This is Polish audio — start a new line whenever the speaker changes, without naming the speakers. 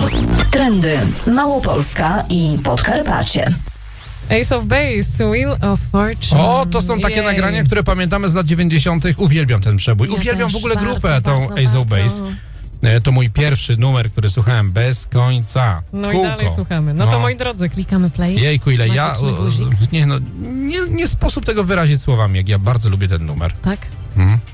Trendy Małopolska i Podkarpacie.
Ace of Base, Wheel of Fortune.
O, to są takie nagrania, które pamiętamy z lat 90. Uwielbiam ten przebój.
Ja
Uwielbiam
też
w ogóle
bardzo,
grupę, tą
bardzo,
Ace of
bardzo.
Base. To mój pierwszy numer, który słuchałem bez końca.
No
Kółko.
i dalej słuchamy. No to moi drodzy, klikamy play.
Jejku, ile ja...
Magiczny guzik.
Nie sposób tego wyrazić słowami, jak ja bardzo lubię ten numer.
Tak?
Mhm.